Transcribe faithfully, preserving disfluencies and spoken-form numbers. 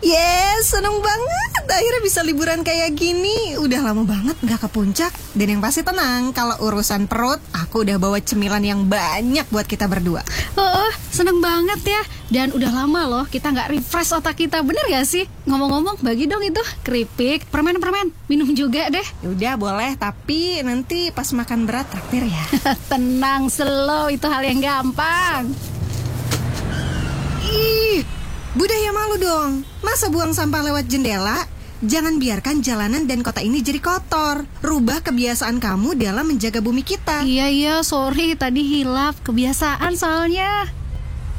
Yes, seneng banget. Akhirnya bisa liburan kayak gini. Udah lama banget gak ke puncak. Dan yang pasti tenang, kalau urusan perut, aku udah bawa cemilan yang banyak buat kita berdua. Oh, seneng banget ya. Dan udah lama loh kita gak refresh otak kita. Bener gak sih? Ngomong-ngomong, bagi dong itu keripik, permen-permen. Minum juga deh. Udah boleh, tapi nanti pas makan berat traktir ya. Tenang, slow, itu hal yang gampang. Ih, budaya malu dong. Masa buang sampah lewat jendela? Jangan biarkan jalanan dan kota ini jadi kotor. Rubah kebiasaan kamu dalam menjaga bumi kita. Iya, iya, sorry tadi hilaf. Kebiasaan soalnya.